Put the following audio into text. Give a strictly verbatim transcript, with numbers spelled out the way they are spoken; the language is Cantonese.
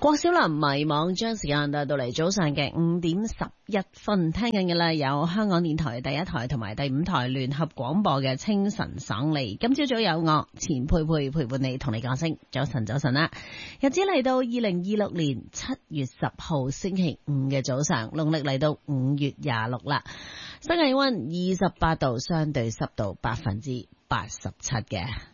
郭小霖迷惘，將時間帶到嚟早上嘅五點十一分，聽緊嘅啦有香港電台第一台同埋第五台聯合廣播嘅清晨爽利。今朝早有我錢佩佩陪伴你，同你講聲早晨早晨啦。日子嚟到二零二六年七月十號星期五嘅早上，農曆嚟到五月廿六啦。室氣溫二十八度，相對濕度百分之八十七嘅。